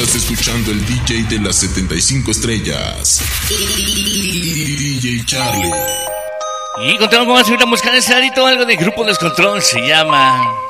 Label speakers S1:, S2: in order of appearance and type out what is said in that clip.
S1: Estás escuchando el DJ de las 75 estrellas. DJ Charlie.
S2: Y continuamos con una música de ese ladito, algo de Grupo Descontrol, se llama